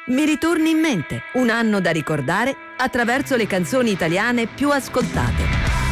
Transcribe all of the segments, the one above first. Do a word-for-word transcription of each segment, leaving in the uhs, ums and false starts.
Mi ritorni in mente, un anno da ricordare attraverso le canzoni italiane più ascoltate.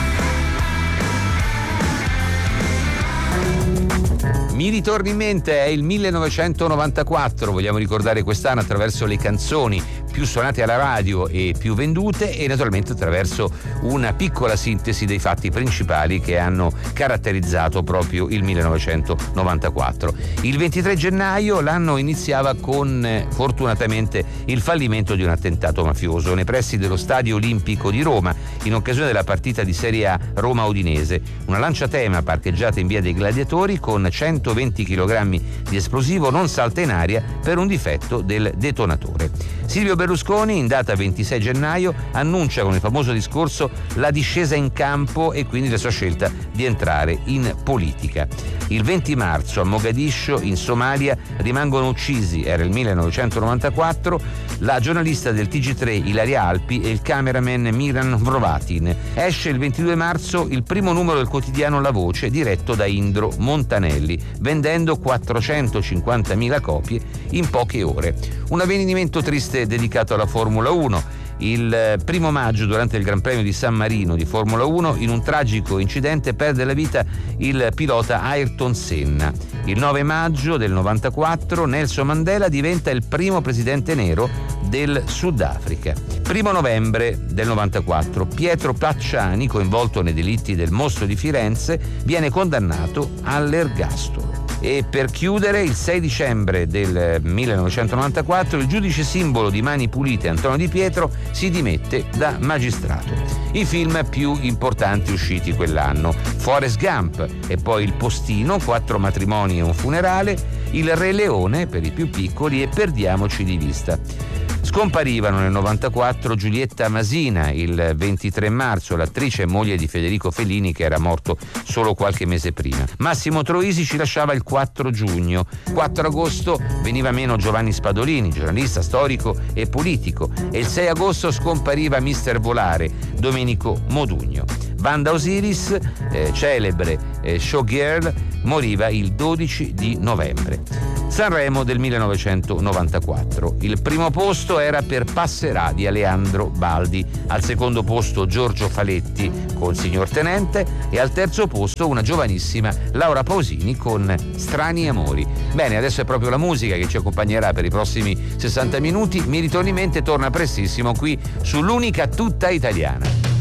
Mi ritorni in mente è il millenovecentonovantaquattro, vogliamo ricordare quest'anno attraverso le canzoni più suonate alla radio e più vendute e naturalmente attraverso una piccola sintesi dei fatti principali che hanno caratterizzato proprio il millenovecentonovantaquattro. Il ventitré gennaio l'anno iniziava con fortunatamente il fallimento di un attentato mafioso nei pressi dello Stadio Olimpico di Roma in occasione della partita di Serie A Roma-Udinese. Una lanciatema parcheggiata in via dei Gladiatori con centoventi chilogrammi di esplosivo non salta in aria per un difetto del detonatore. Silvio Berlusconi in data ventisei gennaio annuncia con il famoso discorso la discesa in campo e quindi la sua scelta di entrare in politica. Il venti marzo a Mogadiscio in Somalia rimangono uccisi, era il millenovecentonovantaquattro, la giornalista del T G tre Ilaria Alpi e il cameraman Miran Vrovatin. Esce il ventidue marzo il primo numero del quotidiano La Voce diretto da Indro Montanelli, vendendo quattrocentocinquantamila copie in poche ore. Un avvenimento triste dedicato alla Formula uno. Il primo maggio, durante il Gran Premio di San Marino di Formula uno, in un tragico incidente perde la vita il pilota Ayrton Senna. Il nove maggio del novantaquattro Nelson Mandela diventa il primo presidente nero del Sudafrica. Primo novembre del novantaquattro Pietro Pacciani, coinvolto nei delitti del mostro di Firenze, viene condannato all'ergastolo. E per chiudere, il sei dicembre del millenovecentonovantaquattro il giudice simbolo di Mani Pulite Antonio Di Pietro si dimette da magistrato. I film più importanti usciti quell'anno: Forrest Gump e poi Il Postino, Quattro matrimoni e un funerale, Il Re Leone per i più piccoli e Perdiamoci di vista. Scomparivano nel novantaquattro Giulietta Masina, il ventitré marzo, l'attrice e moglie di Federico Fellini che era morto solo qualche mese prima. Massimo Troisi ci lasciava il quattro giugno. quattro agosto veniva meno Giovanni Spadolini, giornalista, storico e politico, e il sei agosto scompariva Mister Volare, Domenico Modugno. Wanda Osiris, eh, celebre eh, showgirl, moriva il dodici di novembre. Sanremo del millenovecentonovantaquattro. Il primo posto era per Passerà di Aleandro Baldi, al secondo posto Giorgio Faletti con Signor Tenente e al terzo posto una giovanissima Laura Pausini con Strani Amori. Bene, adesso è proprio la musica che ci accompagnerà per i prossimi sessanta minuti. Mi ritorni in mente torna prestissimo qui sull'unica tutta italiana.